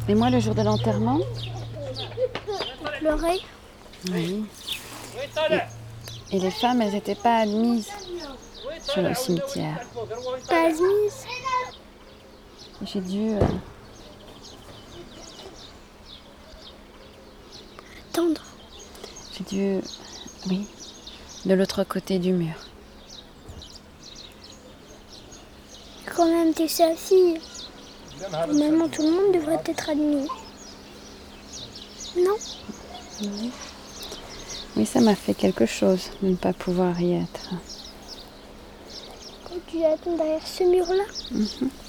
Et moi, le jour de l'enterrement, Pleurer. oui. Et les femmes, elles n'étaient pas admises sur le cimetière. Pas admise. J'ai dû Attendre. oui, de l'autre côté du mur. Quand même, t'es sa fille. Normalement, tout le monde devrait être admis. Non? Oui. Oui, ça m'a fait quelque chose de ne pas pouvoir y être. Quand tu attends derrière ce mur-là.